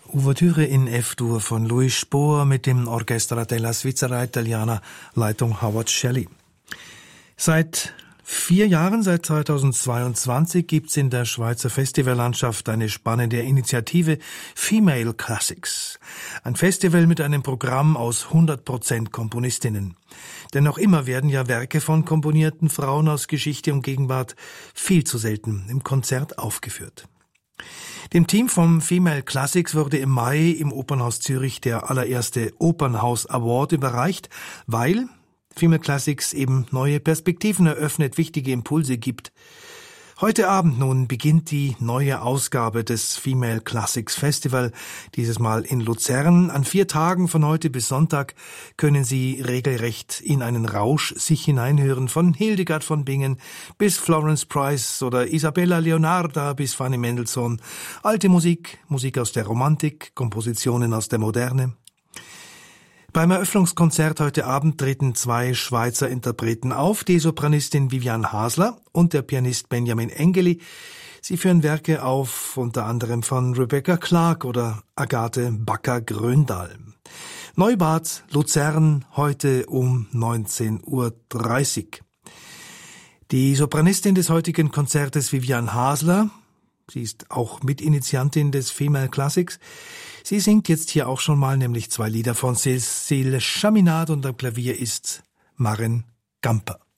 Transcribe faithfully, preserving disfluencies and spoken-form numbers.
Ouvertüre in F-Dur von Louis Spohr mit dem Orchestra della Svizzera Italiana, Leitung Howard Shelley. Seit vier Jahren, seit zweitausendzweiundzwanzig, gibt's in der Schweizer Festivallandschaft eine spannende Initiative Female Classics. Ein Festival mit einem Programm aus hundert Prozent Komponistinnen. Denn noch immer werden ja Werke von komponierten Frauen aus Geschichte und Gegenwart viel zu selten im Konzert aufgeführt. Dem Team vom Female Classics wurde im Mai im Opernhaus Zürich der allererste Opernhaus Award überreicht, weil Female Classics eben neue Perspektiven eröffnet, wichtige Impulse gibt. Heute Abend nun beginnt die neue Ausgabe des Female Classics Festival, dieses Mal in Luzern. An vier Tagen von heute bis Sonntag können Sie regelrecht in einen Rausch sich hineinhören, von Hildegard von Bingen bis Florence Price oder Isabella Leonarda bis Fanny Mendelssohn. Alte Musik, Musik aus der Romantik, Kompositionen aus der Moderne. Beim Eröffnungskonzert heute Abend treten zwei Schweizer Interpreten auf, die Sopranistin Vivian Hasler und der Pianist Benjamin Engeli. Sie führen Werke auf, unter anderem von Rebecca Clark oder Agathe Backer-Gröndal. Neubad, Luzern, heute um neunzehn Uhr dreißig. Die Sopranistin des heutigen Konzertes Vivian Hasler, sie ist auch Mitinitiantin des Female Classics. Sie singt jetzt hier auch schon mal, nämlich zwei Lieder von Cécile Chaminade und am Klavier ist Maren Gamper.